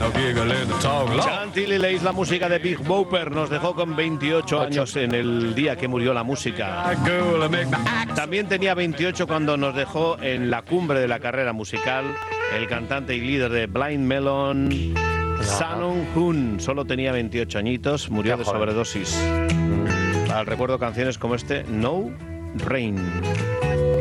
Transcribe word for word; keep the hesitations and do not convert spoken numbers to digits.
Chantilly Lace, la música de Big Bopper, nos dejó con veintiocho años en el día que murió la música. También tenía veintiocho cuando nos dejó en la cumbre de la carrera musical el cantante y líder de Blind Melon, Shannon Hoon. Solo tenía veintiocho añitos, murió de sobredosis. Recuerdo canciones como este, No Rain.